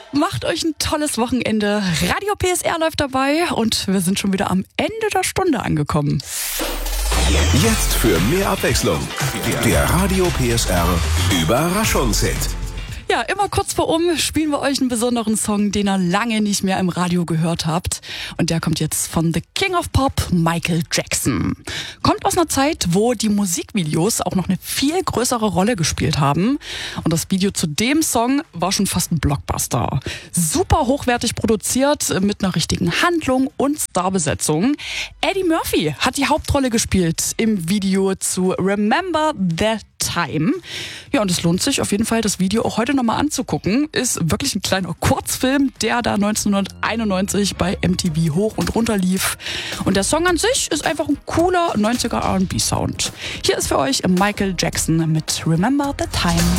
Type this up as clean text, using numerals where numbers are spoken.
Macht euch ein tolles Wochenende. Radio PSR läuft dabei und wir sind schon wieder am Ende der Stunde angekommen. Jetzt für mehr Abwechslung. Der Radio PSR Überraschungshit. Ja, immer kurz vor spielen wir euch einen besonderen Song, den ihr lange nicht mehr im Radio gehört habt. Und der kommt jetzt von The King of Pop, Michael Jackson. Kommt aus einer Zeit, wo die Musikvideos auch noch eine viel größere Rolle gespielt haben. Und das Video zu dem Song war schon fast ein Blockbuster. Super hochwertig produziert, mit einer richtigen Handlung und Starbesetzung. Eddie Murphy hat die Hauptrolle gespielt im Video zu Remember That Time. Ja, und es lohnt sich auf jeden Fall, das Video auch heute nochmal anzugucken. Ist wirklich ein kleiner Kurzfilm, der da 1991 bei MTV hoch und runter lief. Und der Song an sich ist einfach ein cooler 90er R&B-Sound. Hier ist für euch Michael Jackson mit Remember the Time.